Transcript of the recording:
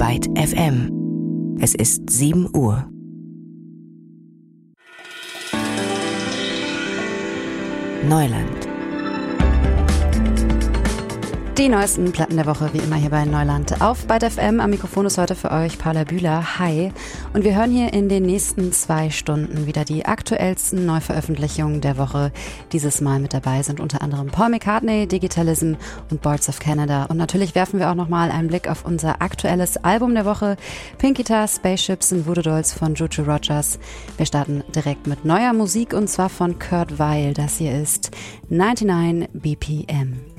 Byte FM. Es ist 7 Uhr. Neuland. Die neuesten Platten der Woche, wie immer hier bei Neuland auf Byte FM. Am Mikrofon ist heute für euch Paula Bühler. Hi. Und wir hören hier in den nächsten 2 Stunden wieder die aktuellsten Neuveröffentlichungen der Woche. Dieses Mal mit dabei sind unter anderem Paul McCartney, Digitalism und Boards of Canada. Und natürlich werfen wir auch nochmal einen Blick auf unser aktuelles Album der Woche, Pink Guitar, Spaceships and Voodoo Dolls von Juju Rogers. Wir starten direkt mit neuer Musik und zwar von Kurt Weill. Das hier ist 99 BPM.